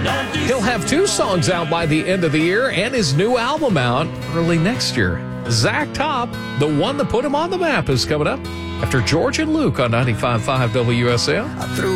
He'll have 2 songs out by the end of the year and his new album out early next year. Zach Top, the one that put him on the map, is coming up after George and Luke on 95.5 WSL.